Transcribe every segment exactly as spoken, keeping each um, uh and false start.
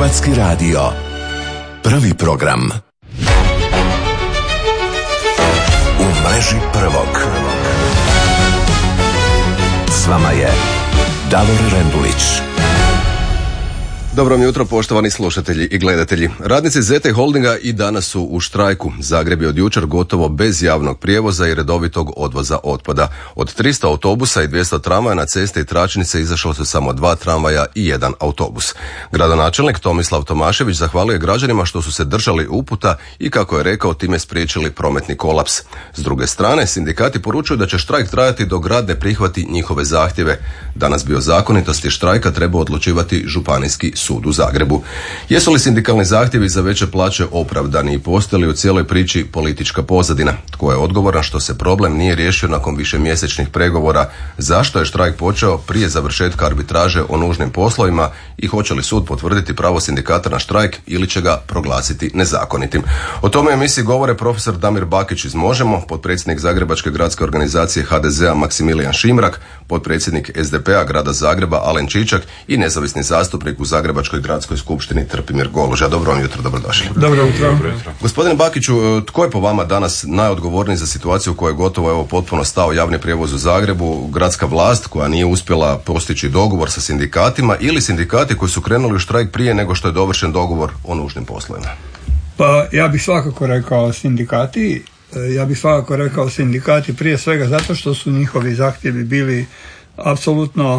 Hrvatski radio. Prvi program. U mreži prvog. S vama je Davor Rendulić. Dobro mi jutro, poštovani slušatelji i gledatelji. Radnici Z T Holdinga i danas su u štrajku. Zagreb je od jučer gotovo bez javnog prijevoza i redovitog odvoza otpada. Od tristo autobusa i dvjesto tramvaja na ceste i tračnice izašlo su samo dva tramvaja i jedan autobus. Gradonačelnik Tomislav Tomašević zahvalio je građanima što su se držali uputa i, kako je rekao, time spriječili prometni kolaps. S druge strane, sindikati poručuju da će štrajk trajati dok grad ne prihvati njihove zahtjeve. Danas bi o zakonitosti štrajka trebao odlučivati Županijski sud u Zagrebu. Jesu li sindikalni zahtjevi za veće plaće opravdani i postoji li u cijeloj priči politička pozadina? Tko je odgovoran što se problem nije riješio nakon višemjesečnih pregovora? Zašto je štrajk počeo prije završetka arbitraže o nužnim poslovima i hoće li sud potvrditi pravo sindikata na štrajk ili će ga proglasiti nezakonitim? O tome u emisiji govore profesor Damir Bakić iz Možemo, potpredsjednik Zagrebačke gradske organizacije H D Z-a Maksimilijan Šimrak, potpredsjednik S D P-a grada Zagreba Alen Čičak i nezavisni zastupnik u Zagrebačkoj gradskoj skupštini Trpimir Goluža. Dobro vam jutro, dobrodošli. Dobro jutro. Gospodine Bakiću, tko je po vama danas najodgovorniji za situaciju u kojoj je gotovo evo potpuno stao javni prijevoz u Zagrebu? Gradska vlast koja nije uspjela postići dogovor sa sindikatima ili sindikati koji su krenuli u štrajk prije nego što je dovršen dogovor o nužnim poslovima? Pa ja bih svakako rekao sindikati. Ja bih svakako rekao sindikati prije svega zato što su njihovi zahtjevi bili apsolutno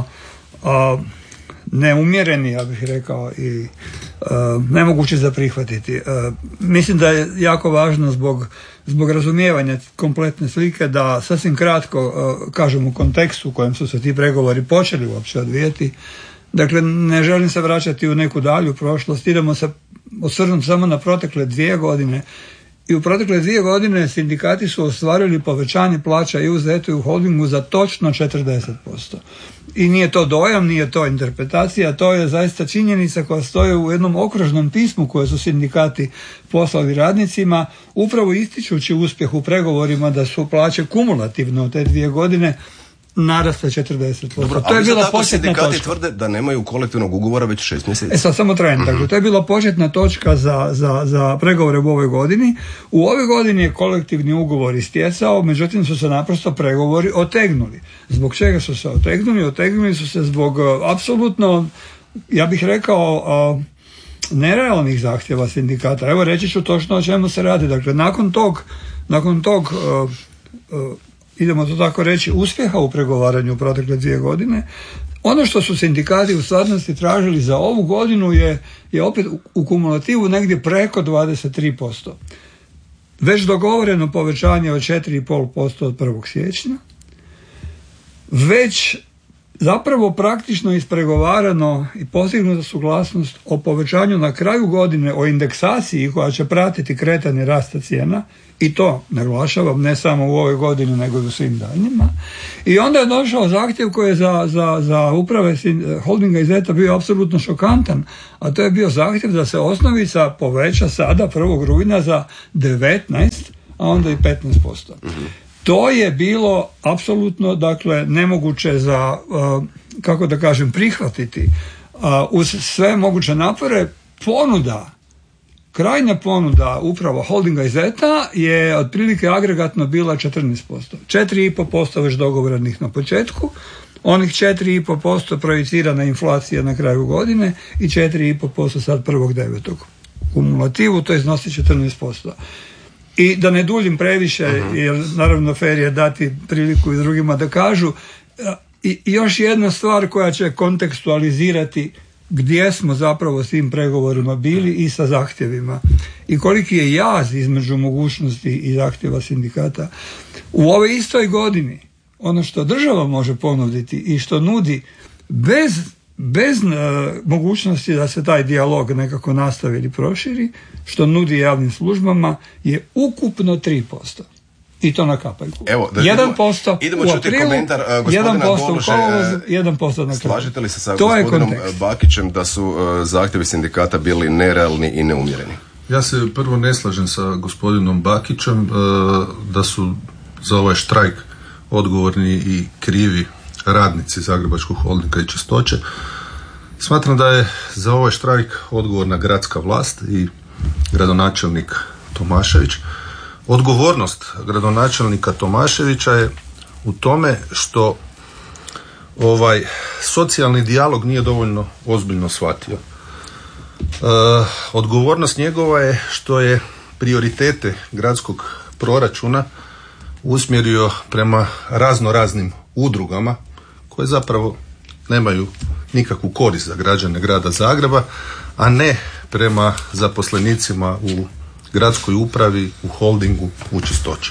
a, neumjereni, ja bih rekao, i a, nemogući za prihvatiti. A, mislim da je jako važno zbog, zbog razumijevanja kompletne slike da sasvim kratko a, kažem u kontekstu u kojem su se ti pregovori počeli uopće odvijeti. Dakle, ne želim se vraćati u neku dalju prošlost, idemo se osvrnuti samo na protekle dvije godine. I u protekle dvije godine sindikati su ostvarili povećanje plaća i u Z T-u i u Holdingu za točno četrdeset posto. I nije to dojam, nije to interpretacija, to je zaista činjenica koja stoji u jednom okružnom pismu koje su sindikati poslali radnicima, upravo ističući uspjeh u pregovorima da su plaće kumulativno u te dvije godine narasle četrdeset posto. Dobro, to je bila početna sindikati točka. Tvrde da nemaju kolektivnog ugovora već šest mjeseci. E sad samo trajno. Mm-hmm. Dakle, to je bila početna točka za, za, za pregovore u ovoj godini. U ovoj godini je kolektivni ugovor istjecao, međutim su se naprosto pregovori otegnuli. Zbog čega su se otegnuli? Otegnuli su se zbog uh, apsolutno, ja bih rekao, uh, nerealnih zahtjeva sindikata. Evo reći ću točno o čemu se radi. Dakle, nakon tog, nakon tog uh, uh, idemo to tako reći, uspjeha u pregovaranju u protekle dvije godine, ono što su sindikati u stvarnosti tražili za ovu godinu je, je opet u kumulativu negdje preko dvadeset tri posto. Već dogovoreno povećanje od četiri zarez pet posto od prvog siječnja, već zapravo praktično ispregovarano i postignuta suglasnost o povećanju na kraju godine, o indeksaciji koja će pratiti kretanje rasta cijena, i to naglašavam ne samo u ovoj godini nego i u svim daljnjima. I onda je došao zahtjev koji je za, za, za uprave Holdinga i Z T bio apsolutno šokantan, a to je bio zahtjev da se osnovica poveća sada prvog rujna za devetnaest, a onda i petnaest posto. Mm-hmm. To je bilo apsolutno, dakle, nemoguće za, uh, kako da kažem, prihvatiti. Uh, uz sve moguće napore, ponuda, krajnja ponuda upravo Holdinga i Z-a je otprilike agregatno bila četrnaest posto. četiri zarez pet posto već dogovorenih na početku, onih četiri zarez pet posto projicirana inflacija na kraju godine i četiri zarez pet posto sad prvog devetog. Kumulativu to iznosi četrnaest posto. I da ne duljim previše, uh-huh. jer naravno fer je dati priliku i drugima da kažu. I još jedna stvar koja će kontekstualizirati gdje smo zapravo s tim pregovorima bili i sa zahtjevima. I koliki je jaz između mogućnosti i zahtjeva sindikata. U ovoj istoj godini ono što država može ponuditi i što nudi bez, bez uh, mogućnosti da se taj dijalog nekako nastavi ili proširi, što nudi javnim službama je ukupno tri posto. I to na kapaljku. Evo, da jedan posto idemo u čuti aprilu, komentar uh, gospodina jedan posto Goluže, u kolovozu, jedan posto na kraju. Slažete li se sa to gospodinom Bakićem da su uh, zahtjevi sindikata bili nerealni i neumjereni? Ja se prvo ne slažem sa gospodinom Bakićem uh, da su za ovaj štrajk odgovorni i krivi radnici Zagrebačkog Holdinga i Čistoće. Smatram da je za ovaj štrajk odgovorna gradska vlast i gradonačelnik Tomašević. Odgovornost gradonačelnika Tomaševića je u tome što ovaj socijalni dijalog nije dovoljno ozbiljno shvatio. E, odgovornost njegova je što je prioritete gradskog proračuna usmjerio prema razno raznim udrugama koje zapravo nemaju nikakvu korist za građane grada Zagreba, a ne prema zaposlenicima u gradskoj upravi, u holdingu, u čistoći.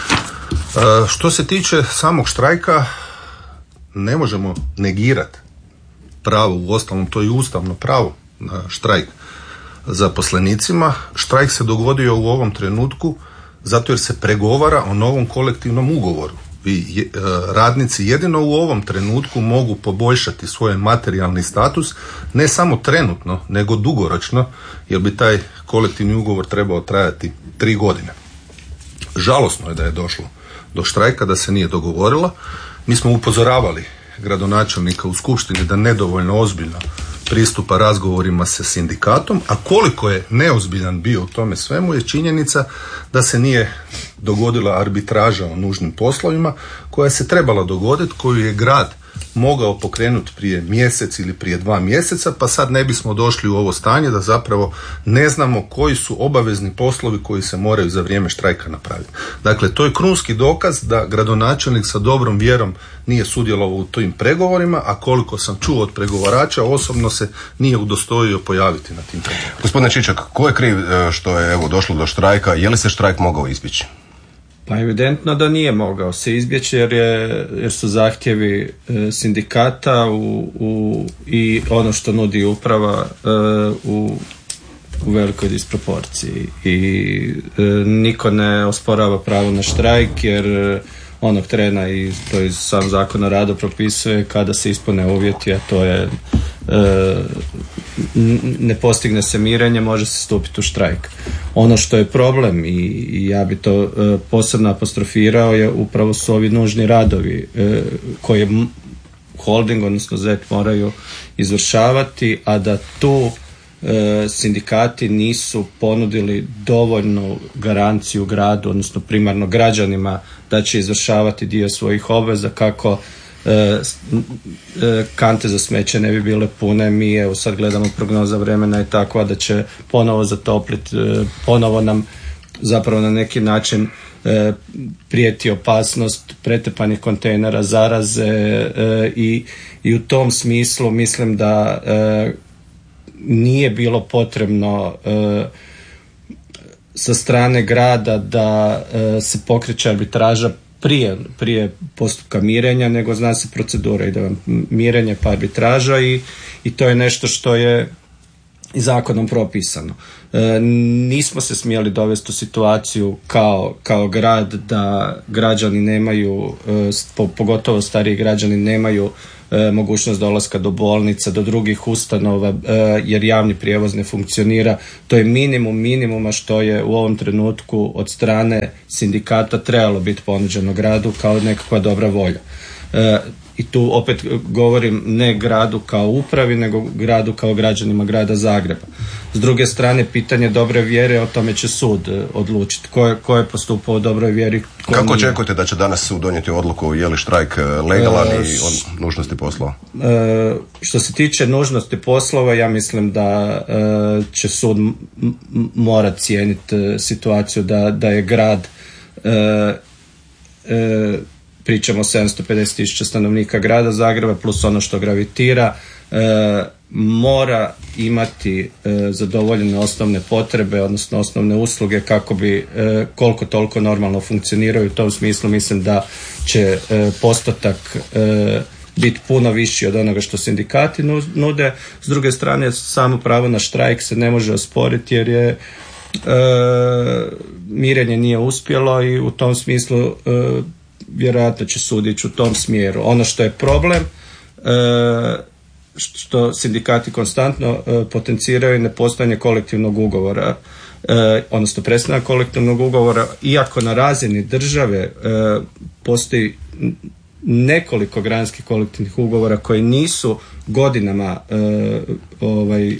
E, što se tiče samog štrajka, ne možemo negirati pravo, uostalom to je ustavno pravo na štrajk zaposlenicima. Štrajk se dogodio u ovom trenutku zato jer se pregovara o novom kolektivnom ugovoru. I radnici jedino u ovom trenutku mogu poboljšati svoj materijalni status, ne samo trenutno, nego dugoročno, jer bi taj kolektivni ugovor trebao trajati tri godine. Žalosno je da je došlo do štrajka, da se nije dogovorilo. Mi smo upozoravali gradonačelnika u skupštini da nedovoljno ozbiljno pristupa razgovorima sa sindikatom, a koliko je neozbiljan bio u tome svemu je činjenica da se nije dogodila arbitraža o nužnim poslovima koja se trebala dogoditi, koju je grad mogao pokrenuti prije mjesec ili prije dva mjeseca, pa sad ne bismo došli u ovo stanje da zapravo ne znamo koji su obavezni poslovi koji se moraju za vrijeme štrajka napraviti. Dakle, to je krunski dokaz da gradonačelnik sa dobrom vjerom nije sudjelovao u tim pregovorima, a koliko sam čuo od pregovarača, osobno se nije udostojio pojaviti na tim pregovorima. Gospodine Čičak, ko je kriv što je evo došlo do štrajka? Je li se štrajk mogao izbjeći? Pa evidentno da nije mogao se izbjeći jer, je, jer su zahtjevi e, sindikata u, u, i ono što nudi uprava e, u, u velikoj disproporciji. I e, niko ne osporava pravo na štrajk jer onog trena, i to iz sam zakon o radu propisuje, kada se ispune uvjeti, a to je e, ne postigne se mirenje, može se stupiti u štrajk. Ono što je problem i, i ja bi to e, posebno apostrofirao je upravo su ovi nužni radovi e, koje holding, odnosno Z E T moraju izvršavati, a da tu e, sindikati nisu ponudili dovoljnu garanciju gradu, odnosno primarno građanima, da će izvršavati dio svojih obveza kako e, e, kante za smeće ne bi bile pune. Mi evo sad gledamo, prognoza vremena je takva da će ponovo zatopliti, e, ponovo nam zapravo na neki način e, prijeti opasnost pretepanih kontejnera, zaraze e, i, i u tom smislu mislim da e, nije bilo potrebno e, sa strane grada da e, se pokreće arbitraža prije, prije postupka mirenja, nego zna se procedura, ide mirenje pa arbitraža i, i to je nešto što je i zakonom propisano. E, nismo se smjeli dovesti u situaciju kao, kao grad da građani nemaju, e, po, pogotovo stariji građani nemaju e, mogućnost dolaska do bolnica, do drugih ustanova, e, jer javni prijevoz ne funkcionira. To je minimum minimuma što je u ovom trenutku od strane sindikata trebalo biti ponuđeno gradu kao nekakva dobra volja. E, I tu opet govorim ne gradu kao upravi, nego gradu kao građanima grada Zagreba. S druge strane, pitanje dobre vjere, o tome će sud odlučiti. Ko je, ko je postupao u dobroj vjeri, ko Kako nije. očekujete da će danas sud donijeti odluku je li štrajk legalan e, i on nužnosti poslova? E, što se tiče nužnosti poslova, ja mislim da e, će sud m- m- mora cijeniti situaciju da, da je grad e, e, pričamo o sedamsto pedeset tisuća stanovnika grada Zagreba plus ono što gravitira, e, mora imati e, zadovoljene osnovne potrebe, odnosno osnovne usluge kako bi e, koliko toliko normalno funkcionirao. U tom smislu mislim da će e, postotak e, biti puno viši od onoga što sindikati nude. S druge strane, samo pravo na štrajk se ne može osporiti jer je e, mirenje nije uspjelo i u tom smislu e, vjerojatno će sudići u tom smjeru. Ono što je problem, e, što sindikati konstantno e, potenciraju nepostojanje kolektivnog ugovora, e, odnosno prestanak kolektivnog ugovora, iako na razini države e, postoji nekoliko granskih kolektivnih ugovora koji nisu godinama e, ovaj,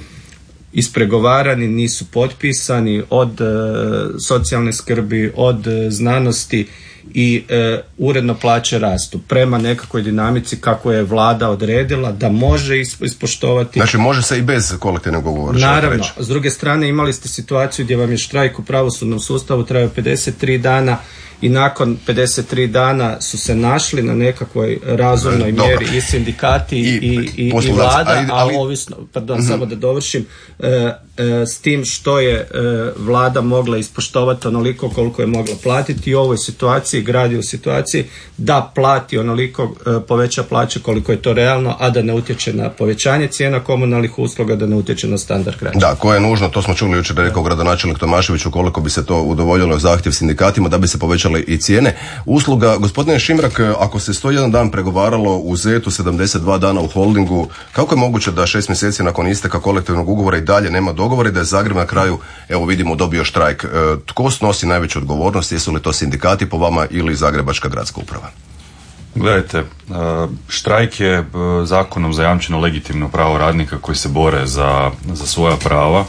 ispregovarani, nisu potpisani, od e, socijalne skrbi, od e, znanosti i e, uredno plaće rastu prema nekakvoj dinamici kako je vlada odredila da može ispoštovati. Znači može se i bez kolektivnog ugovora. Naravno, s druge strane imali ste situaciju gdje vam je štrajk u pravosudnom sustavu trajao pedeset tri dana i nakon pedeset tri dana su se našli na nekakvoj razumnoj Dobro. mjeri i sindikati i, i, i, i vlada, ali, ali... a ovisno, pardon, mm-hmm. samo da dovršim, e, e, s tim što je e, vlada mogla ispoštovati onoliko koliko je mogla platiti i u ovoj situaciji, grad je u situaciji da plati onoliko, e, poveća plaće koliko je to realno, a da ne utječe na povećanje cijena komunalnih usluga, da ne utječe na standard građana. Da, koje je nužno, to smo čuli jučer da je rekao gradonačelnik Tomašević, ukoliko bi se to udovoljilo zahtjev sindikatima da bi se povećali i cijene usluga. Gospodine Šimrak, ako se sto jedan dan pregovaralo u zetu, sedamdeset dva dana u holdingu, kako je moguće da šest mjeseci nakon isteka kolektivnog ugovora i dalje nema dogovora i da je Zagreb na kraju, evo vidimo, dobio štrajk? Tko snosi najveću odgovornost? Jesu li to sindikati po vama ili Zagrebačka gradska uprava? Gledajte, štrajk je zakonom zajamčeno legitimno pravo radnika koji se bore za, za svoja prava.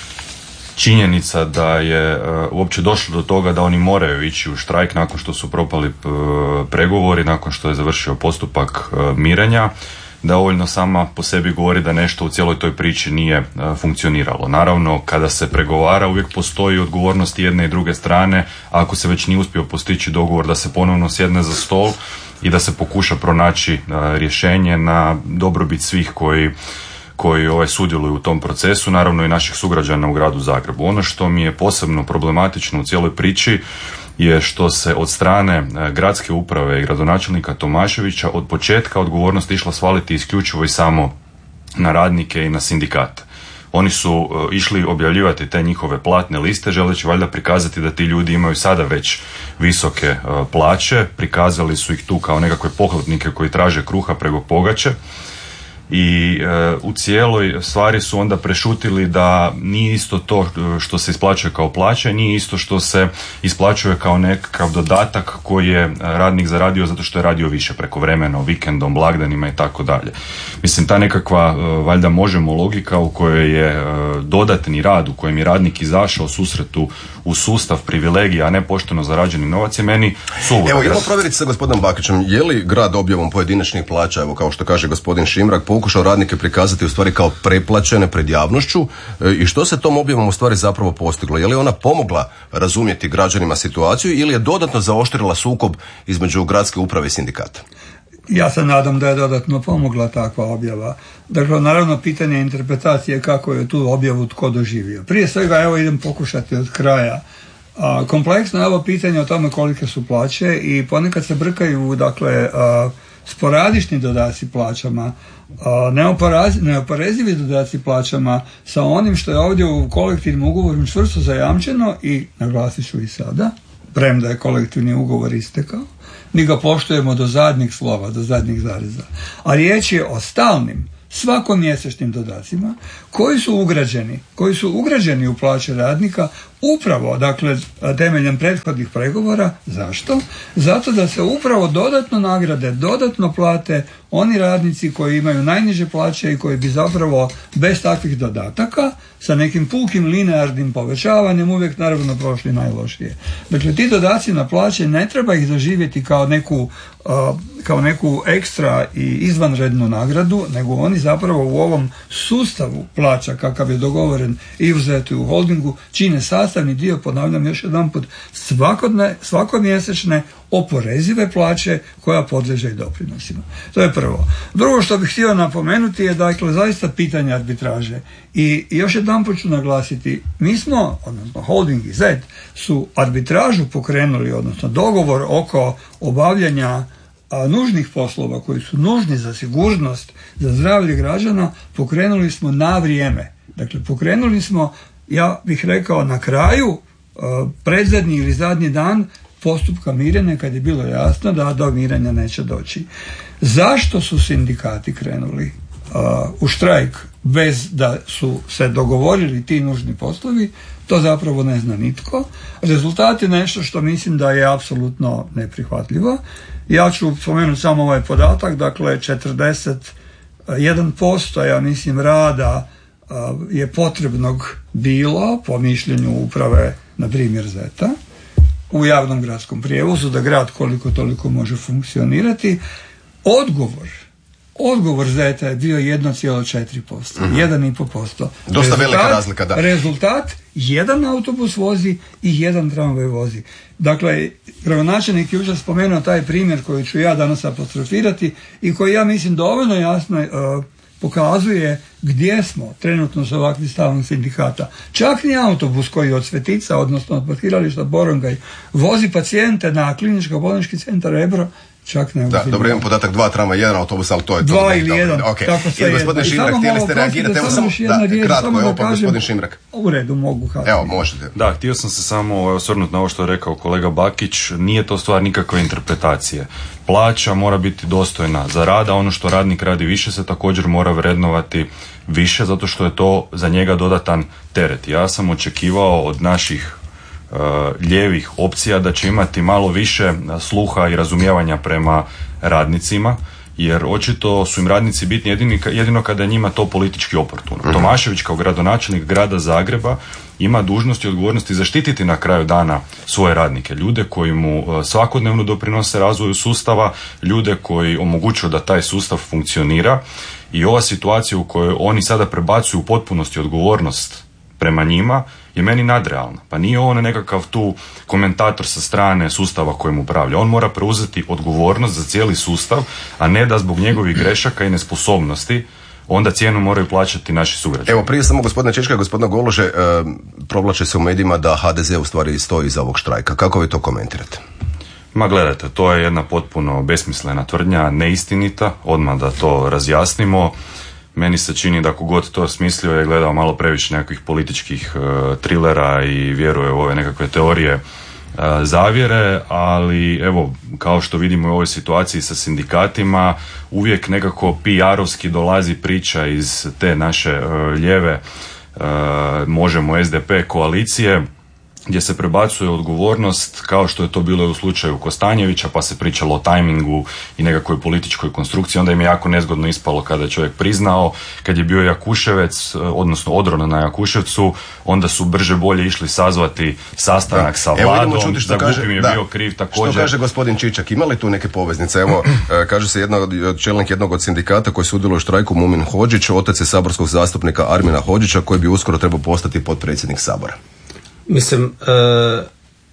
Činjenica da je uh, uopće došlo do toga da oni moraju ići u štrajk nakon što su propali uh, pregovori, nakon što je završio postupak uh, mirenja, dovoljno sama po sebi govori da nešto u cijeloj toj priči nije uh, funkcioniralo. Naravno, kada se pregovara uvijek postoji odgovornost jedne i druge strane, a ako se već nije uspio postići dogovor da se ponovno sjedne za stol i da se pokuša pronaći uh, rješenje na dobrobit svih koji koji ovaj, sudjeluju u tom procesu, naravno i naših sugrađana u gradu Zagrebu. Ono što mi je posebno problematično u cijeloj priči je što se od strane gradske uprave i gradonačelnika Tomaševića od početka odgovornost išla svaliti isključivo i samo na radnike i na sindikate. Oni su uh, išli objavljivati te njihove platne liste, želeći valjda prikazati da ti ljudi imaju sada već visoke uh, plaće, prikazali su ih tu kao nekakve pohlepnike koji traže kruha preko pogače. I e, u cijeloj stvari su onda prešutili da nije isto to što se isplaćuje kao plaća, nije isto što se isplaćuje kao nekakav dodatak koji je radnik zaradio zato što je radio više prekovremeno, vikendom, blagdanima i tako dalje. Mislim, ta nekakva e, valjda možemo logika u kojoj je e, dodatni rad, u kojem je radnik izašao susretu u sustav privilegija, a ne pošteno zarađeni novac, je meni suludo. Evo, idemo provjeriti sa gospodinom Bakićem, je li grad objavom pojedinačnih plaća, evo kao što kaže gospodin Šimrak, pokušao radnike prikazati u stvari kao preplaćene pred javnošću i što se tom objavom u stvari zapravo postiglo? Je li ona pomogla razumjeti građanima situaciju ili je dodatno zaoštrila sukob između gradske uprave i sindikata? Ja se nadam da je dodatno pomogla takva objava. Dakle, naravno, pitanje interpretacije kako je tu objavu tko doživio. Prije svega, evo idem pokušati od kraja. A, kompleksno je ovo pitanje o tome kolike su plaće i ponekad se brkaju, dakle, a, sporadični dodaci plaćama, neoporezivi dodaci plaćama sa onim što je ovdje u kolektivnim ugovorom čvrsto zajamčeno i, naglasit ću i sada, premda je kolektivni ugovor istekao, mi ga poštujemo do zadnjeg slova, do zadnjeg zareza. A riječ je o stalnim, svakomjesečnim dodacima koji su ugrađeni, koji su ugrađeni u plaće radnika upravo, dakle, temeljem prethodnih pregovora. Zašto? Zato da se upravo dodatno nagrade, dodatno plate oni radnici koji imaju najniže plaće i koji bi zapravo bez takvih dodataka sa nekim pukim linearnim povećavanjem uvijek naravno prošli najlošije. Dakle, ti dodaci na plaće ne treba ih doživjeti kao neku, uh, kao neku ekstra i izvanrednu nagradu, nego oni zapravo u ovom sustavu plaća kakav je dogovoren i u zetu i u holdingu čine sastavni dio, ponavljam još jedanput, svakodne, svakomjesečne oporezive plaće koja podliježe i doprinosima. To je prvo. Drugo što bih htio napomenuti je, dakle, zaista pitanje arbitraže. I još jedanput ću naglasiti, mi smo, odnosno Holding i Zet, su arbitražu pokrenuli, odnosno dogovor oko obavljanja a, nužnih poslova koji su nužni za sigurnost, za zdravlje građana, pokrenuli smo na vrijeme. Dakle, pokrenuli smo, ja bih rekao, na kraju, a, predzadnji ili zadnji dan postupka mirenja, kad je bilo jasno da do mirenja neće doći. Zašto su sindikati krenuli uh, u štrajk bez da su se dogovorili ti nužni poslovi, to zapravo ne zna nitko. Rezultat je nešto što mislim da je apsolutno neprihvatljivo, Ja ću spomenuti samo ovaj podatak, dakle četrdeset jedan posto ja mislim rada je potrebnog bilo, po mišljenju uprave, na primjer Zeta, u javnom gradskom prijevozu, da grad koliko toliko može funkcionirati. Odgovor Odgovor Zeta je bio jedan zarez četiri posto, mm-hmm. jedan zarez pet posto. Dosta rezultat, velika razlika, da. Rezultat, jedan autobus vozi i jedan tramvaj vozi. Dakle, gradonačelnik jučer spomenuo taj primjer koji ću ja danas apostrofirati i koji ja mislim dovoljno jasno uh, pokazuje gdje smo trenutno s ovakvim stavom sindikata. Čak ni autobus koji od Svetica, odnosno od parkirališta Borongaj, vozi pacijente na kliničko-bolnički centar Rebro, čak ne. Da, dobro, imam podatak dva trama, jedan autobus, ali to je to. Dva ili jedan, okay. tako sve je. Gospodine Šimrak, htjeli ste reagirati, evo samo, da, riječ, kratko, samo evo pa gospodin Šimrak. U redu, mogu kasnije. Evo, možete. Da, htio sam se samo osvrnuti na ovo što je rekao kolega Bakić, nije to stvar nikakve interpretacije. Plaća mora biti dostojna za rada, ono što radnik radi više se također mora vrednovati više, zato što je to za njega dodatan teret. Ja sam očekivao od naših Uh, lijevih opcija da će imati malo više sluha i razumijevanja prema radnicima, jer očito su im radnici bitni jedini, jedino kada je njima to politički oportuno. Mm-hmm. Tomašević kao gradonačelnik grada Zagreba ima dužnost i odgovornosti zaštititi na kraju dana svoje radnike, ljude koji mu svakodnevno doprinose razvoju sustava, ljude koji omogućuju da taj sustav funkcionira, i ova situacija u kojoj oni sada prebacuju u potpunosti odgovornost prema njima je meni nadrealna. Pa nije on nekakav tu komentator sa strane sustava kojim upravlja. On mora preuzeti odgovornost za cijeli sustav, a ne da zbog njegovih grešaka i nesposobnosti onda cijenu moraju plaćati naši sugrađani. Evo, prije samo gospodina Čečka i gospodina Goluže, e, provlače se u medijima da ha de ze u stvari stoji iza ovog štrajka. Kako vi to komentirate? Ma gledajte, to je jedna potpuno besmislena tvrdnja, neistinita, odmah da to razjasnimo. Meni se čini da kogod to smislio je gledao malo previše nekakvih političkih uh, trilera i vjeruje u ove nekakve teorije uh, zavjere, ali evo, kao što vidimo u ovoj situaciji sa sindikatima, uvijek nekako pe er-ovski dolazi priča iz te naše uh, lijeve uh, Možemo es de pe koalicije, gdje se prebacuje odgovornost, kao što je to bilo u slučaju Kostanjevića, pa se pričalo o tajmingu i nekakvoj političkoj konstrukciji. Onda im je jako nezgodno ispalo kada je čovjek priznao. Kad je bio Jakuševec, odnosno odron na Jakuševcu, onda su brže bolje išli sazvati sastanak da. sa vladom. Evo, čuti što da kaže, Gupin je da. bio kriv također. Što kaže gospodin Čičak, ima li tu neke poveznice? Evo, kaže se jedna od, čelnik jednog od sindikata koji sudjeluje u štrajku, Mumin Hodžić, otac je saborskog zastupnika Armina Hodžića, koji bi uskoro trebao postati potpredsjednik Sabora. Mislim, uh,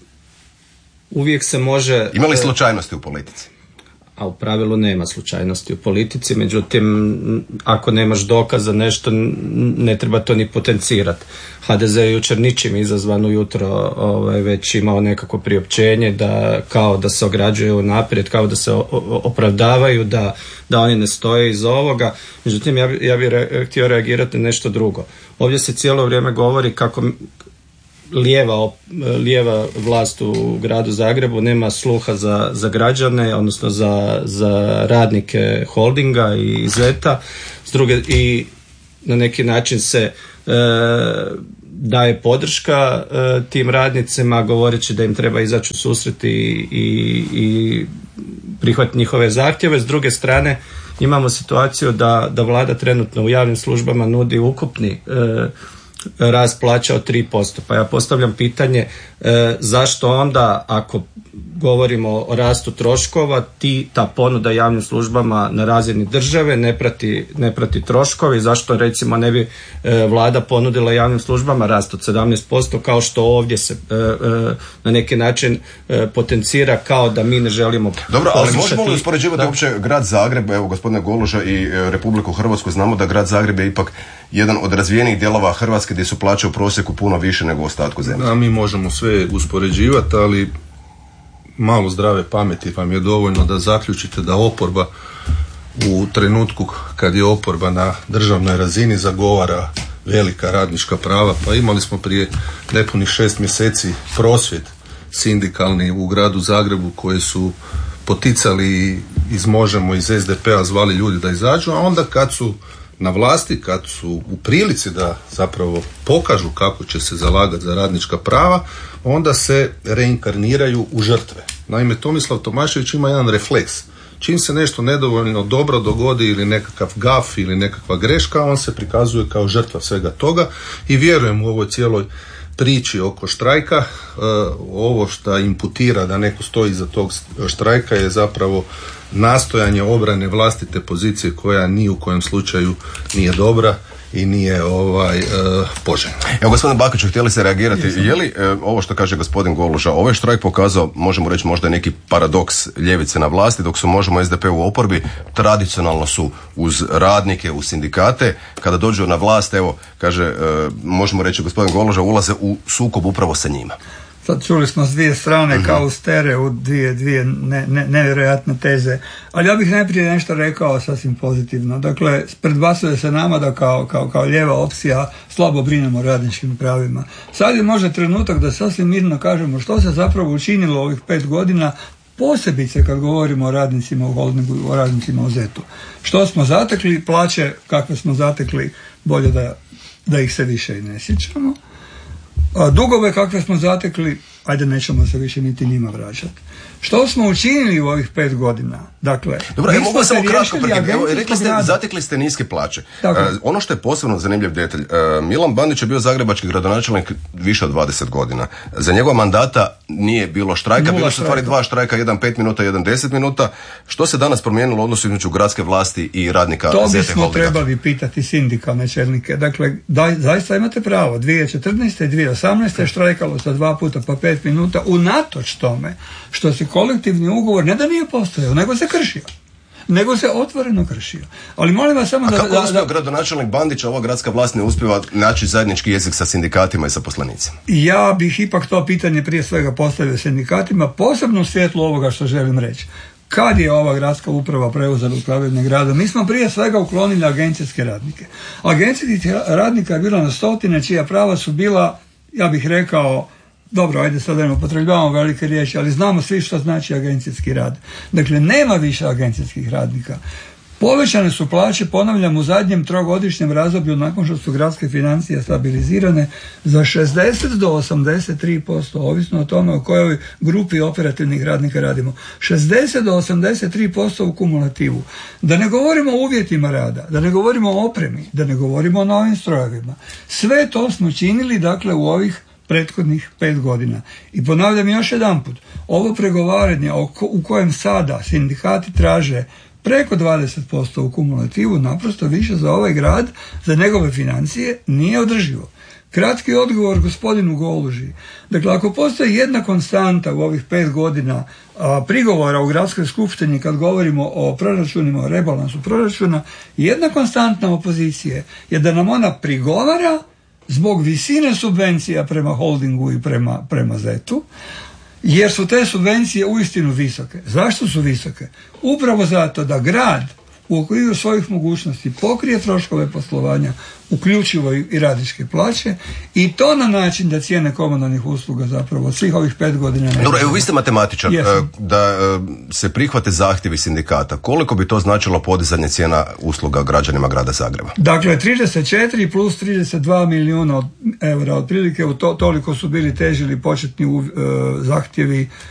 uvijek se može... Ima li slučajnosti u politici? A u pravilu nema slučajnosti u politici, međutim, ako nemaš dokaz za nešto, ne treba to ni potencirati. ha de ze je jučer ničim izazvan ujutro ovaj, već imao nekako priopćenje da kao da se ograđuju naprijed, kao da se opravdavaju, da, da oni ne stoje iza ovoga. Međutim, ja, ja bih re, htio reagirati na nešto drugo. Ovdje se cijelo vrijeme govori kako lijeva, lijeva vlast u gradu Zagrebu nema sluha za, za građane, odnosno za, za radnike holdinga i Zeta, s druge, i na neki način se e, daje podrška e, tim radnicima govoreći da im treba izaći u susret i, i, i prihvatiti njihove zahtjeve. S druge strane imamo situaciju da, da vlada trenutno u javnim službama nudi ukupni e, rast plaća od tri posto. Pa ja postavljam pitanje e, zašto onda, ako govorimo o rastu troškova, ti, ta ponuda javnim službama na razini države ne prati, ne prati troškovi, zašto recimo ne bi e, vlada ponudila javnim službama rast od sedamnaest posto, kao što ovdje se e, e, na neki način e, potencira kao da mi ne želimo. Dobro, ali možemo li uspoređivati uopće grad Zagreb, evo gospodine Goluža, i e, Republiku Hrvatsku? Znamo da grad Zagreb je ipak jedan od razvijenih dijelova Hrvatske gdje su plaće u prosjeku puno više nego u ostatku zemlje. Da, mi možemo sve uspoređivati, ali malo zdrave pameti vam je dovoljno da zaključite da oporba u trenutku kad je oporba na državnoj razini zagovara velika radnička prava. Pa imali smo prije nepunih šest mjeseci prosvjed sindikalni u gradu Zagrebu koji su poticali iz Možemo, iz es de pe-a zvali ljudi da izađu, a onda kad su na vlasti, kad su u prilici da zapravo pokažu kako će se zalagati za radnička prava, onda se reinkarniraju u žrtve. Naime, Tomislav Tomašević ima jedan refleks. Čim se nešto nedovoljno dobro dogodi ili nekakav gaf ili nekakva greška, on se prikazuje kao žrtva svega toga i vjerujem u ovoj cijeloj priči oko štrajka. Uh, ovo što imputira da neko stoji iza tog štrajka je zapravo nastojanje obrane vlastite pozicije koja ni u kojem slučaju nije dobra i nije ovaj, uh, poželjna. Evo, gospodine Bakiću, htjeli ste reagirati. Je li uh, ovo što kaže gospodin Goluža, ovaj štrajk pokazao, možemo reći, možda neki paradoks ljevice na vlasti, dok su možemo S D P u oporbi, tradicionalno su uz radnike, uz sindikate, kada dođu na vlast, evo, kaže, uh, možemo reći, gospodin Goluža, ulaze u sukob upravo sa njima. Sad čuli smo s dvije strane, uh-huh. kao u stereu, dvije, dvije ne, ne, nevjerojatne teze. Ali ja bih najprije nešto rekao sasvim pozitivno. Dakle, predbacuje se nama da kao, kao, kao lijeva opcija slabo brinemo o radničkim pravima. Sad je možda trenutak da sasvim mirno kažemo što se zapravo učinilo ovih pet godina, posebice kad govorimo o radnicima u Holdingu i o radnicima u Zetu. Što smo zatekli, plaće kakve smo zatekli, bolje da, da ih se više i ne sjećamo. A dugove kakve smo zatekli, ajde nećemo se više niti njima vraćati. Što smo učinili u ovih pet godina? Dakle, dobro, ja mogu samo kratko prekidati. Evo, rekli ste, zatekli ste niske plaće. Uh, ono što je posebno zanimljiv detalj, uh, Milan Bandić je bio zagrebački gradonačelnik više od dvadeset godina. Za njegova mandata nije bilo štrajka, bilo su stvari dva štrajka, jedan pet minuta, jedan deset minuta. Što se danas promijenilo u odnosu između gradske vlasti i radnika Zete Holdinga? To bismo trebali pitati sindikalne čelnike. Dakle, da, zaista imate pravo. dvije tisuće četrnaeste i dvije tisuće osamnaeste štrajkalo sa dva puta po pet minuta, unatoč tome što se kolektivni ugovor ne da nije postojao, nego se kršio. Nego se otvoreno kršio. Ali molim vas samo A da... kako da, uspio da, gradonačelnik Bandić, ova gradska vlast ne uspjeva naći zajednički jezik sa sindikatima i sa poslanicima? Ja bih ipak to pitanje prije svega postavio sindikatima, posebno u svjetlu ovoga što želim reći. Kad je ova gradska uprava preuzela upravljanje gradom, mi smo prije svega uklonili agencijske radnike. Agencijskih radnika je bilo na stotine, čija prava su bila, ja bih rekao, dobro, ajde sad da ne upotrebljavamo velike riječi, ali znamo svi što znači agencijski rad. Dakle, nema više agencijskih radnika. Povećane su plaće, ponavljam, u zadnjem trogodišnjem razdoblju nakon što su gradske financije stabilizirane za šezdeset do osamdeset tri posto, ovisno o tome o kojoj grupi operativnih radnika radimo. šezdeset do osamdeset tri posto u kumulativu. Da ne govorimo o uvjetima rada, da ne govorimo o opremi, da ne govorimo o novim strojevima. Sve to smo činili, dakle, u ovih prethodnih pet godina. I ponavljam još jedanput, ovo pregovaranje u kojem sada sindikati traže preko dvadeset posto u kumulativu, naprosto više za ovaj grad, za njegove financije, nije održivo. Kratki odgovor gospodinu Goluži. Dakle, ako postoji jedna konstanta u ovih pet godina a, prigovora u gradskoj skupštini kad govorimo o proračunima, o rebalansu proračuna, jedna konstantna opozicije je da nam ona prigovara zbog visine subvencija prema Holdingu i prema, prema Zetu, jer su te subvencije uistinu visoke. Zašto su visoke? Upravo zato da grad u okviru svojih mogućnosti pokrije troškove poslovanja, uključivo i radničke plaće, i to na način da cijene komunalnih usluga zapravo svih ovih pet godina... Dobro, evo vi ste matematičar, Jesam. Da se prihvate zahtjevi sindikata. Koliko bi to značilo podizanje cijena usluga građanima grada Zagreba? Dakle, trideset četiri plus trideset dva milijuna eura, otprilike u to, toliko su bili težili početni uh, zahtjevi